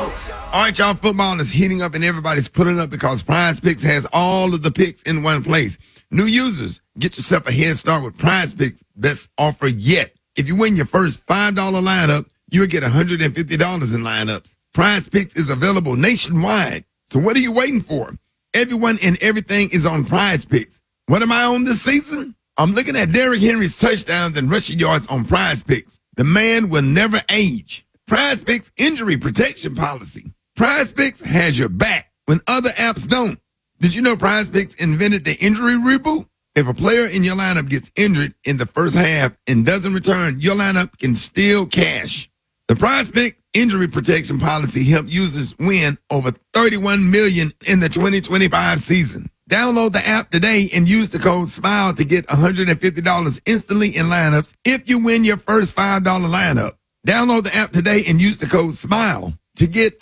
All right, y'all, football is heating up and everybody's pulling up because Prize Picks has all of the picks in one place. New users, get yourself a head start with Prize Picks' best offer yet. If you win your first $5 lineup, you'll get $150 in lineups. Prize Picks is available nationwide. So what are you waiting for? Everyone and everything is on Prize Picks. What am I on this season? I'm looking at Derrick Henry's touchdowns and rushing yards on Prize Picks. The man will never age. Prize Picks injury protection policy. Prize Picks has your back when other apps don't. Did you know Prize Picks invented the injury reboot? If a player in your lineup gets injured in the first half and doesn't return, your lineup can still cash. The Prize Pick injury protection policy helped users win over $31 million in the 2025 season. Download the app today and use the code SMILE to get $150 instantly in lineups if you win your first $5 lineup. Download the app today and use the code SMILE to get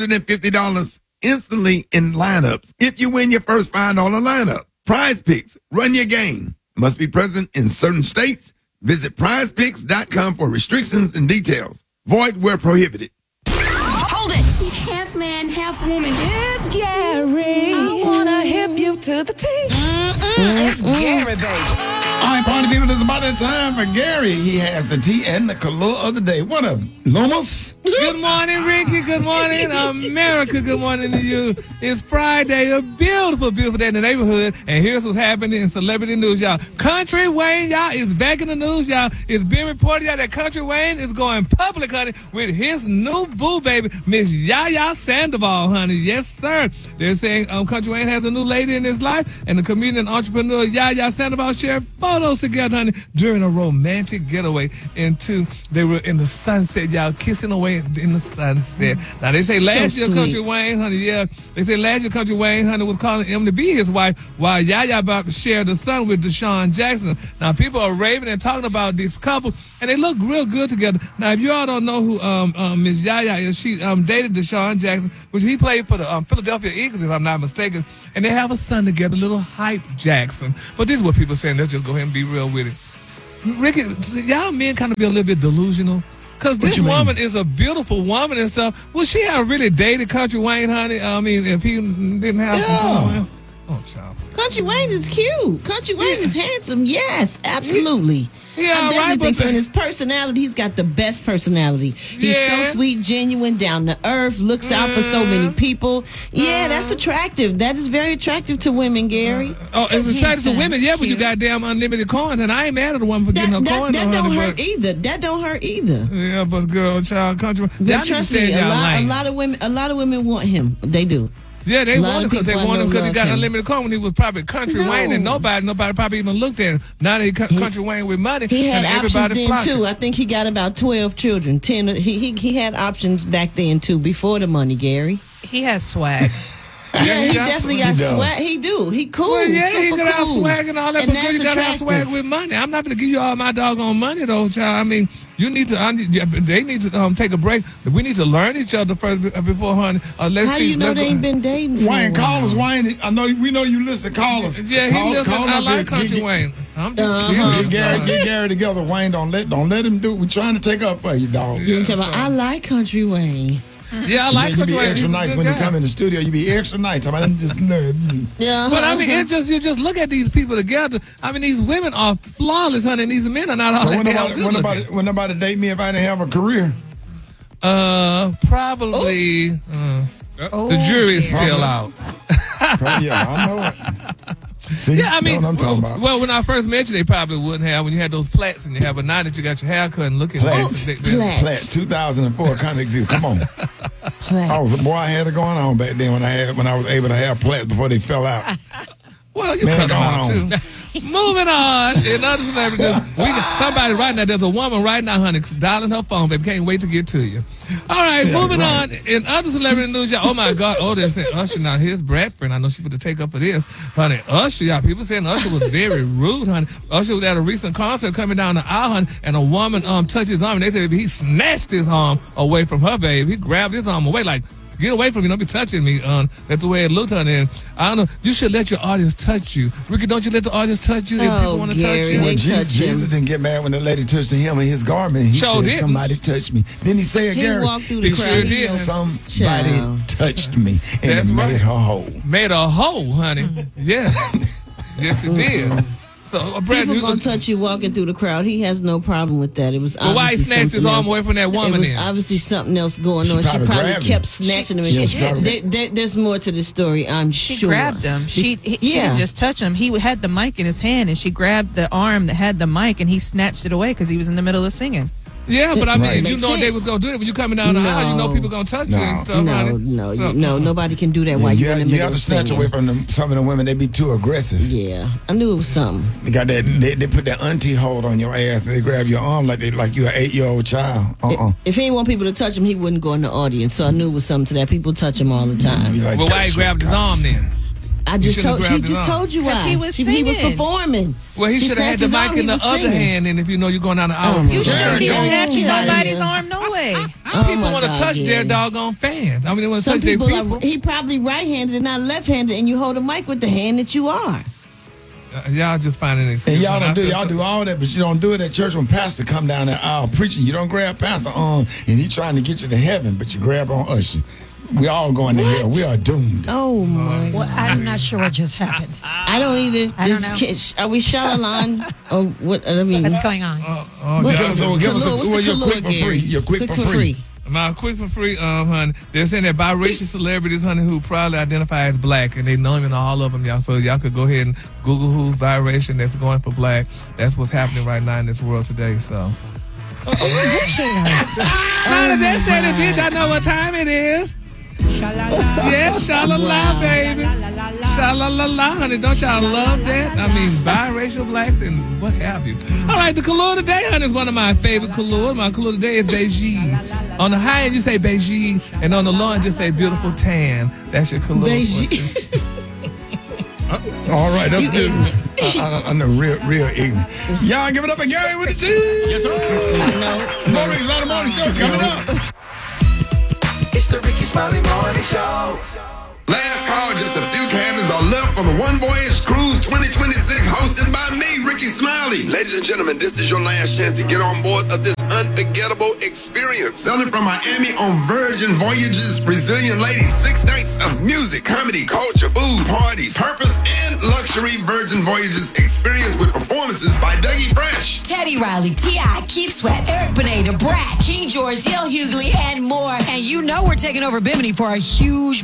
$150 instantly in lineups if you win your first $5 lineup. Prize Picks, run your game. Must be present in certain states. Visit prizepicks.com for restrictions and details. Void where prohibited. Hold it! He's half man, half woman. It's Gary. I wanna hip you to the T. It's Gary, baby. All right, party people, it's about that time for Gary. He has the tea and the color of the day. What up, Lomas? Good morning, Ricky. Good morning, America. Good morning to you. It's Friday, a beautiful, beautiful day in the neighborhood. And here's what's happening in celebrity news, y'all. Country Wayne, y'all, is back in the news, y'all. It's been reported, y'all, that Country Wayne is going public, honey, with his new boo baby, Miss Yaya Sandoval, honey. Yes, sir. They're saying Country Wayne has a new lady in his life, and the comedian and entrepreneur Yaya Sandoval shared photos together, honey, during a romantic getaway they were in the sunset, y'all, kissing away in the sunset. Now, they say last year, Country Wayne, honey, Country Wayne, honey, was calling him to be his wife while Yaya about to share the son with Deshaun Jackson. Now, people are raving and talking about this couple, and they look real good together. Now, if you all don't know who Miss Yaya is, she dated Deshaun Jackson, which he played for the Philadelphia Eagles, if I'm not mistaken, and they have a son together, little Hype Jackson. But this is what people are saying. Let's just go ahead and be real with it. Ricky, y'all men kind of be a little bit delusional. Because this woman is a beautiful woman and stuff. Would she have really dated Country Wayne, honey? I mean, if he didn't have some. Oh, child. Country Wayne is cute. Country Wayne is handsome. Yes, absolutely. I definitely think so. In his personality, he's got the best personality. He's so sweet, genuine, down to earth, looks out for so many people. Yeah, that's attractive. That is very attractive to women, Gary. It's attractive to women, yeah, but you got damn unlimited coins, and I ain't mad at the woman for getting her coins. That don't hurt either. That don't hurt either. Yeah, but girl, child, Country. But trust me, a lot of women want him. They do. Yeah, they want him because he got unlimited coin when he was probably Country Wayne, and nobody probably even looked at him. Now that he Country Wayne with money, he had and options then flocking. too. I think he got about 12 children. 10. He had options back then too, before the money, Gary. He has swag. Yeah, he definitely got swag. He do. He cool. Well, yeah, he got got swag and all that, but you got to have swag with money. I'm not going to give you all my doggone money, though, child. I mean, they need to take a break. We need to learn each other first before, honey. How you know they ain't been dating? Wayne, call us, Wayne. We know you listen. Call us. Yeah, he listen. I like Country Wayne. I'm just kidding. Get Gary together, Wayne. Don't let him do it. We're trying to take up for you, dog. I like Country Wayne. Yeah, I like Country Wayne. You be extra nice when you come in the studio. You be extra nice. I mean, just yeah. But I mean, you just look at these people together. I mean, these women are flawless, honey, and these men are not all that when nobody date me if I didn't have a career? Probably. The jury is still out. Yeah, I know it. See, yeah, I mean, what I'm talking about. Well, when I first met you, they probably wouldn't have when you had those plaits and you have. But now that you got your hair cut and looking Plaits, 2004 Comic View. Come on. I had it going on back then when I was able to have plaits before they fell out. Well, you cut them out too. Moving on. In other celebrity news, somebody right now, there's a woman right now, honey, dialing her phone, baby. Can't wait to get to you. All right, moving on. In other celebrity news, y'all, oh my God, they're saying Usher. Now, here's Bradford. I know she put the take up for this. Honey, Usher, y'all, people saying Usher was very rude, honey. Usher was at a recent concert coming down the aisle, honey, and a woman touched his arm, and they said he snatched his arm away from her, baby. He grabbed his arm away like, get away from me. Don't be touching me. That's the way it looked, honey. And I don't know. You should let your audience touch you. Ricky, don't you let the audience touch you if people want to touch you? Well, Jesus didn't get mad when the lady touched him in his garment. He said, somebody touched me. Then he said, Gary, walked through the crowd. Somebody touched me. And it made her whole. Made her whole, honey. Yes. Yes, it did. So, people gonna touch you walking through the crowd. He has no problem with that. It was well, why he snatched his arm away from that woman? It was obviously something else going on. She probably kept snatching him. There's more to the story, I'm sure. She grabbed him. She didn't just touch him. He had the mic in his hand, and she grabbed the arm that had the mic, and he snatched it away because he was in the middle of singing. Yeah, but I mean, you know they was gonna do it when you coming down the aisle. You know people gonna touch you and stuff. No, nobody can do that while you're in the middle. You have to snatch away from some of the women. They be too aggressive. Yeah, I knew it was something. They got that. They put that auntie hold on your ass. And they grab your arm like you're an 8-year-old child. If he didn't want people to touch him, he wouldn't go in the audience. So I knew it was something to that. People touch him all the time. Like, well, why he grabbed his arm then? He just told you why. He was singing. He was performing. Well, he should have had the mic in the other hand, and if you know you're going down the aisle. You shouldn't be snatching nobody's arm, no way. People want to touch their doggone fans. I mean, they want to touch their people. He probably right-handed and not left-handed, and you hold a mic with the hand that you are. Y'all just finding excuses. And y'all do all that, but you don't do it at church when pastor come down the aisle preaching. You don't grab pastor on, and he trying to get you to heaven, but you grab on usher. We all going to hell. We are doomed. Oh my! Well, I'm not sure what just happened. I don't either. I don't know. Are we Shalalan? Or what? I mean, what's going on? Give us your quick for free. My quick for free, honey. They're saying that biracial celebrities, honey, who probably identify as black, and they know even all of them, y'all. So y'all could go ahead and Google who's biracial that's going for black. That's what's happening right now in this world today. So. Honey, they said it, bitch. I know what time it is. Yes, sha-la-la, baby. Sha-la-la-la, honey. Don't y'all love that? I mean, biracial blacks and what have you. All right, the color today, honey, is one of my favorite colors. My color today is beige. On the high end, you say beige, and on the low end, just say beautiful tan. That's your color. Beige. All right, that's good. I know, real ignorant. Y'all give it up for Gary with the T. Yes, sir. More Ricky Smiley Morning Show coming up. It's the Ricky Smiley Morning Show. Last call, just a few cabins are left on the One Voyage Cruise 2026, hosted by me, Ricky Smiley. Ladies and gentlemen, this is your last chance to get on board of this unforgettable experience. Sailing from Miami on Virgin Voyages, Resilient Ladies, 6 nights of music, comedy, culture, food, parties, purpose, and luxury Virgin Voyages experience with performances by Dougie Fresh, Teddy Riley, T.I., Keith Sweat, Eric Benet, Brat, King George, Dale Hughley, and more. And you know we're taking over Bimini for a huge